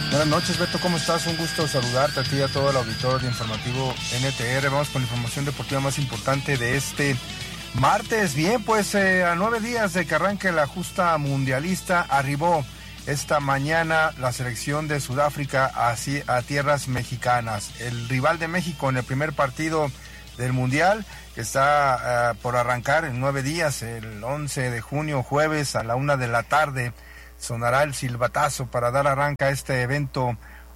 Buenas noches, Beto, ¿cómo estás? Un gusto saludarte a ti y a todo el auditorio de Informativo NTR. Vamos con la información deportiva más importante de este martes. Bien, pues a 9 días de que arranque la justa mundialista, arribó esta mañana la selección de Sudáfrica a tierras mexicanas. El rival de México en el primer partido del Mundial, que está por arrancar en 9 días, el 11 de junio, jueves a la 1 de la tarde, sonará el silbatazo para dar arranque a este evento,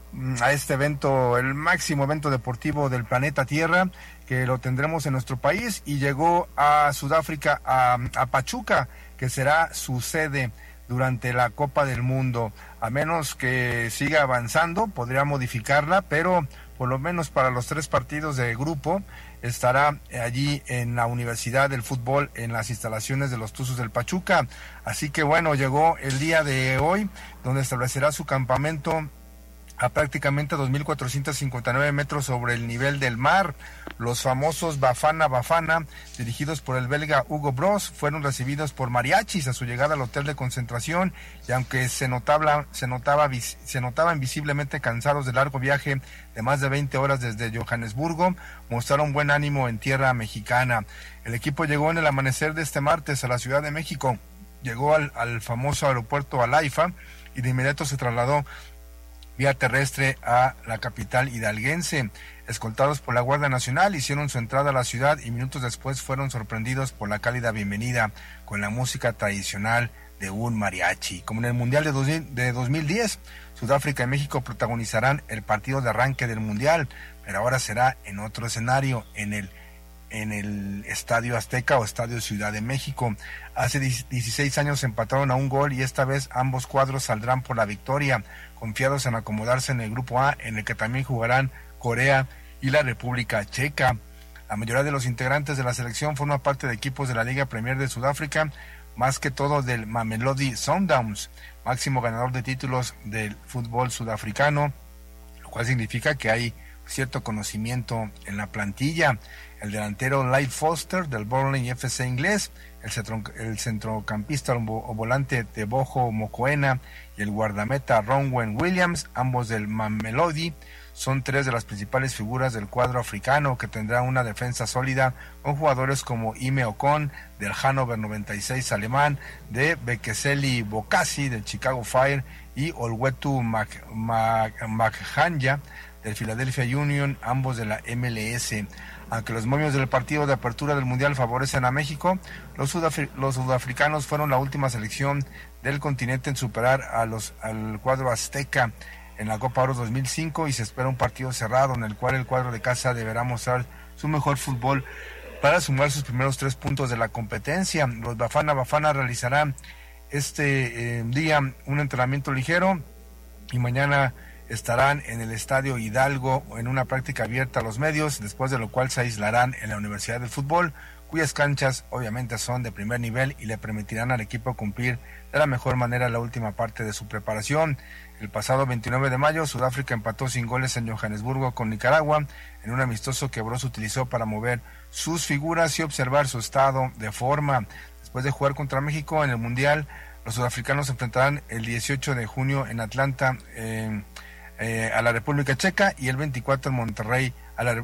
el máximo evento deportivo del planeta Tierra, que lo tendremos en nuestro país, y llegó a Sudáfrica, a Pachuca, que será su sede durante la Copa del Mundo. A menos que siga avanzando, podría modificarla, pero por lo menos para los 3 partidos de grupo estará allí en la Universidad del Fútbol, en las instalaciones de los Tuzos del Pachuca. Así que bueno, llegó el día de hoy, donde establecerá su campamento a prácticamente 2.459 metros sobre el nivel del mar. Los famosos Bafana Bafana, dirigidos por el belga Hugo Bros, fueron recibidos por mariachis a su llegada al hotel de concentración, y aunque se notaban visiblemente cansados del largo viaje de más de 20 horas desde Johannesburgo, mostraron buen ánimo en tierra mexicana. El equipo llegó en el amanecer de este martes a la Ciudad de México, llegó al famoso aeropuerto Al-Haifa y de inmediato se trasladó vía terrestre a la capital hidalguense. Escoltados por la Guardia Nacional, hicieron su entrada a la ciudad y minutos después fueron sorprendidos por la cálida bienvenida con la música tradicional de un mariachi. Como en el Mundial de 2010, Sudáfrica y México protagonizarán el partido de arranque del Mundial, pero ahora será en otro escenario, en el Estadio Azteca o Estadio Ciudad de México. Hace 16 años empataron a un gol y esta vez ambos cuadros saldrán por la victoria, confiados en acomodarse en el grupo A, en el que también jugarán Corea y la República Checa. La mayoría de los integrantes de la selección forman parte de equipos de la Liga Premier de Sudáfrica, más que todo del Mamelodi Sundowns, máximo ganador de títulos del fútbol sudafricano, lo cual significa que hay cierto conocimiento en la plantilla. El delantero Light Foster del Burnley FC inglés, el centrocampista o volante de Bojo Mokoena y el guardameta Ronwen Williams, ambos del Mamelodi, son 3 de las principales figuras del cuadro africano, que tendrá una defensa sólida con jugadores como Ime Ocon del Hannover 96 alemán, de Bekeseli Bokassi del Chicago Fire y Olwetu Makhanya del Philadelphia Union, ambos de la MLS. Aunque los momios del partido de apertura del Mundial favorecen a México, los sudafricanos fueron la última selección del continente en superar al cuadro azteca en la Copa Oro 2005, y se espera un partido cerrado en el cual el cuadro de casa deberá mostrar su mejor fútbol para sumar sus primeros 3 puntos de la competencia. Los Bafana Bafana realizarán este día un entrenamiento ligero y mañana estarán en el Estadio Hidalgo en una práctica abierta a los medios, después de lo cual se aislarán en la Universidad del Fútbol, cuyas canchas obviamente son de primer nivel y le permitirán al equipo cumplir de la mejor manera la última parte de su preparación. El pasado 29 de mayo, Sudáfrica empató sin goles en Johannesburgo con Nicaragua, en un amistoso que Bros utilizó para mover sus figuras y observar su estado de forma. Después de jugar contra México en el Mundial, los sudafricanos se enfrentarán el 18 de junio en Atlanta a la República Checa, y el 24 en Monterrey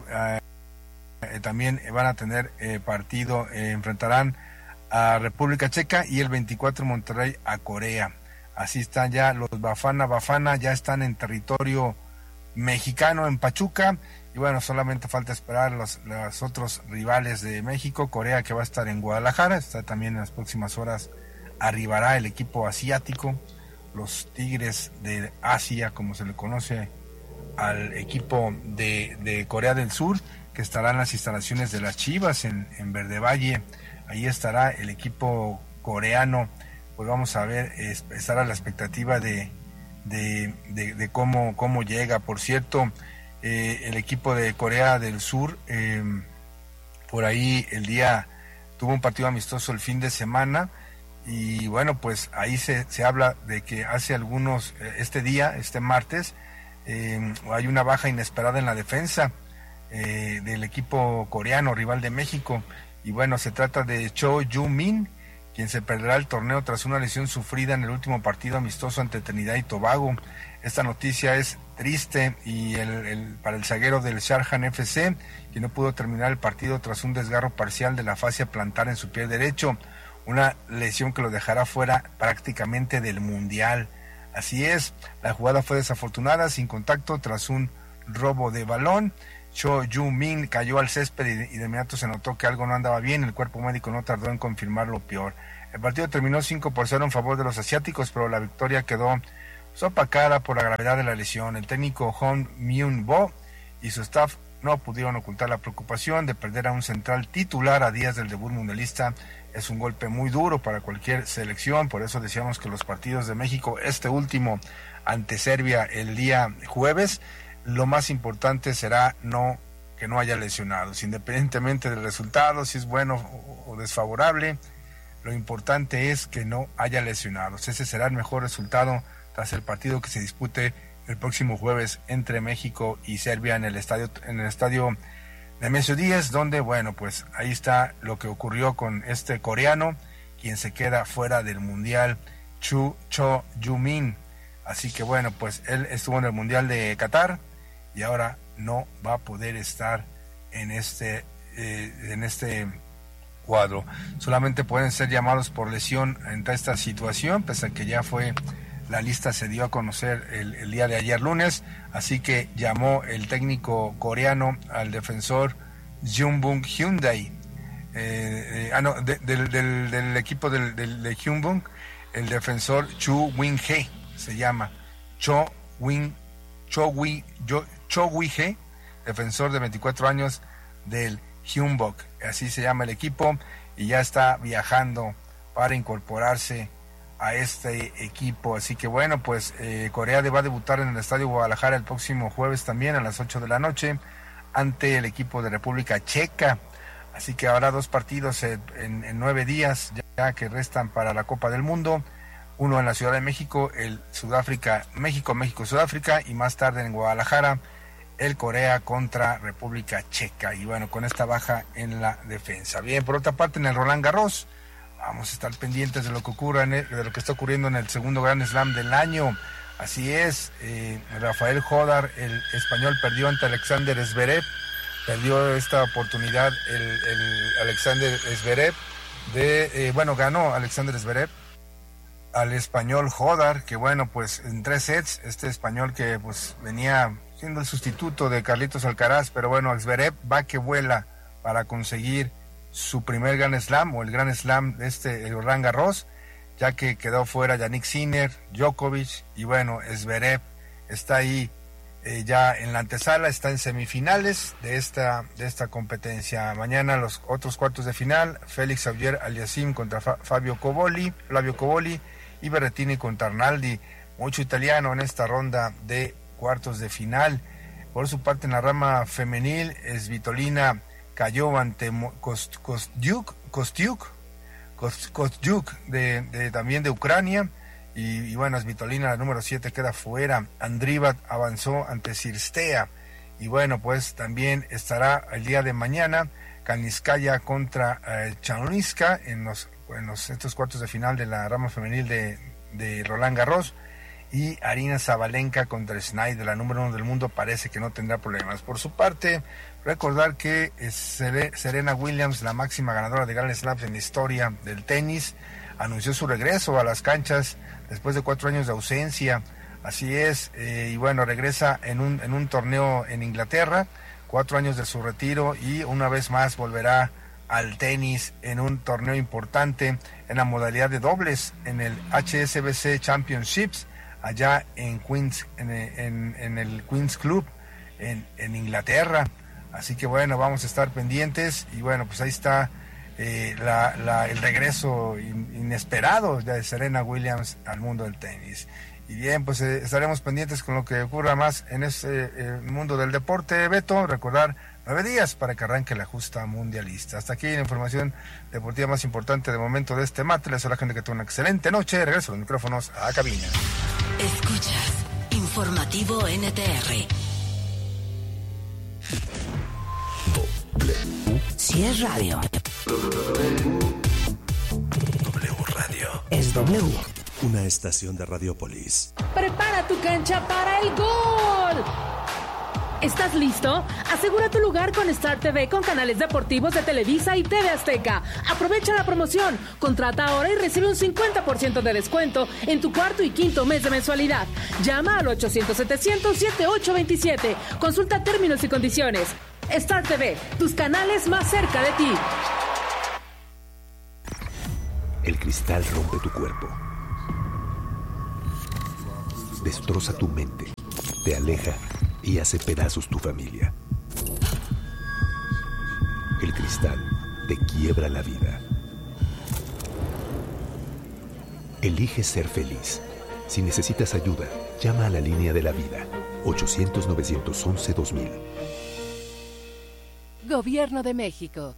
también van a tener partido, enfrentarán a República Checa, y el 24 en Monterrey a Corea. Así están ya los Bafana Bafana, ya están en territorio mexicano en Pachuca, y bueno, solamente falta esperar los otros rivales de México. Corea, que va a estar en Guadalajara, está también en las próximas horas, arribará el equipo asiático, los Tigres de Asia, como se le conoce al equipo de Corea del Sur, que estará en las instalaciones de las Chivas en Verde Valle. Ahí estará el equipo coreano. Pues vamos a ver, estará la expectativa de cómo llega. Por cierto, el equipo de Corea del Sur, por ahí tuvo un partido amistoso el fin de semana, y bueno, pues ahí se habla de que hace algunos, este martes, hay una baja inesperada en la defensa del equipo coreano, rival de México, y bueno, se trata de Cho Ju-min, quien se perderá el torneo tras una lesión sufrida en el último partido amistoso ante Trinidad y Tobago. Esta noticia es triste y para el zaguero del Sharjah FC, quien no pudo terminar el partido tras un desgarro parcial de la fascia plantar en su pie derecho, una lesión que lo dejará fuera prácticamente del Mundial. Así es, la jugada fue desafortunada, sin contacto, tras un robo de balón. Cho Yu-min cayó al césped y de inmediato se notó que algo no andaba bien. El cuerpo médico no tardó en confirmar lo peor. El partido terminó 5-0 en favor de los asiáticos, pero la victoria quedó opacada por la gravedad de la lesión. El técnico Hong Myung-bo y su staff no pudieron ocultar la preocupación de perder a un central titular a días del debut mundialista. Es un golpe muy duro para cualquier selección, por eso decíamos que los partidos de México, este último ante Serbia el día jueves, lo más importante será que no haya lesionados, independientemente del resultado, si es bueno o desfavorable, lo importante es que no haya lesionados. Ese será el mejor resultado tras el partido que se dispute el próximo jueves entre México y Serbia en el estadio Nemesio 10, donde, bueno, pues ahí está lo que ocurrió con este coreano, quien se queda fuera del Mundial, Cho Yu-min. Así que, bueno, pues él estuvo en el Mundial de Qatar y ahora no va a poder estar en este cuadro. Solamente pueden ser llamados por lesión ante esta situación, pese a que ya la lista se dio a conocer el día de ayer lunes, así que llamó el técnico coreano al defensor Jeonbuk Hyundai, del equipo de Hyunbuk, el defensor Chu Win-hee, se llama Cho Win-hee, defensor de 24 años del Hyunbuk, así se llama el equipo, y ya está viajando para incorporarse a este equipo. Así que bueno, pues Corea va a debutar en el Estadio Guadalajara el próximo jueves también a las 8 de la noche ante el equipo de República Checa. Así que habrá 2 partidos en 9 días ya que restan para la Copa del Mundo, uno en la Ciudad de México, el México-Sudáfrica, y más tarde en Guadalajara el Corea contra República Checa. Y bueno, con esta baja en la defensa. Bien, por otra parte, en el Roland Garros vamos a estar pendientes de lo que está ocurriendo en el segundo Grand Slam del año. Así es, Rafael Jodar, el español, perdió ante Alexander Zverev. Perdió esta oportunidad el Alexander Zverev ganó Alexander Zverev al español Jodar, que bueno, pues en 3 sets, este español que pues venía siendo el sustituto de Carlitos Alcaraz, pero bueno, Zverev va que vuela para conseguir su primer Grand Slam, o el Grand Slam de el Roland Garros, ya que quedó fuera Yannick Sinner, Djokovic, y bueno, Zverev está ahí ya en la antesala, está en semifinales de esta competencia. Mañana los otros cuartos de final: Félix Auger-Aliassime contra Flavio Cobolli, y Berrettini contra Arnaldi. Mucho italiano en esta ronda de cuartos de final. Por su parte, en la rama femenil, Svitolina cayó ante Kostyuk también de Ucrania, y bueno, Svitolina, la número 7, queda fuera. Andriva avanzó ante Cirstea, y bueno, pues también estará el día de mañana Kaniskaya contra Chanuiska en estos cuartos de final de la rama femenil de Roland Garros, y Arina Sabalenka contra Snyder, la número 1 del mundo, parece que no tendrá problemas. Por su parte, recordar que Serena Williams, la máxima ganadora de Grand Slams en la historia del tenis, anunció su regreso a las canchas después de 4 años de ausencia. Así es, y bueno, regresa en un torneo en Inglaterra, 4 años de su retiro, y una vez más volverá al tenis en un torneo importante en la modalidad de dobles, en el HSBC Championships, allá en Queens, en el Queens Club en Inglaterra. Así que bueno, vamos a estar pendientes, y bueno, pues ahí está el regreso inesperado de Serena Williams al mundo del tenis. Y bien, pues estaremos pendientes con lo que ocurra más en este mundo del deporte, Beto. Recordar 9 días para que arranque la justa mundialista. Hasta aquí la información deportiva más importante de momento de este martes. Les deseo a la gente que tenga una excelente noche. Regreso los micrófonos a cabina. Escuchas Informativo NTR. Si es radio. Radio. Es W. Una estación de Radiopolis. Prepara tu cancha para el gol. ¿Estás listo? Asegura tu lugar con Star TV con canales deportivos de Televisa y TV Azteca. Aprovecha la promoción. Contrata ahora y recibe un 50% de descuento en tu cuarto y quinto mes de mensualidad. Llama al 800-700-7827. Consulta términos y condiciones. Star TV, tus canales más cerca de ti. El cristal rompe tu cuerpo. Destroza tu mente. Te aleja y hace pedazos tu familia. El cristal te quiebra la vida. Elige ser feliz. Si necesitas ayuda, llama a la línea de la vida. 800-911-2000. Gobierno de México.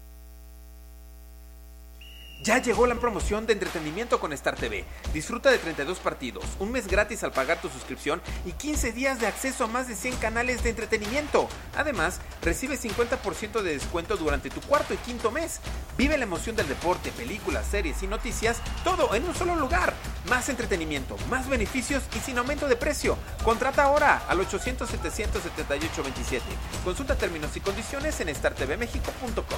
Ya llegó la promoción de entretenimiento con Star TV. Disfruta de 32 partidos, un mes gratis al pagar tu suscripción y 15 días de acceso a más de 100 canales de entretenimiento. Además, recibe 50% de descuento durante tu cuarto y quinto mes. Vive la emoción del deporte, películas, series y noticias, todo en un solo lugar. Más entretenimiento, más beneficios y sin aumento de precio. Contrata ahora al 800-700-7827. Consulta términos y condiciones en startvmexico.com.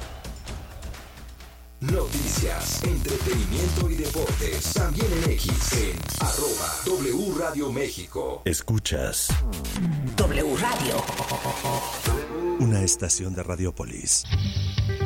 Noticias, entretenimiento y deportes. También en X, en @W Radio México. Escuchas W Radio. una estación de Radiopolis.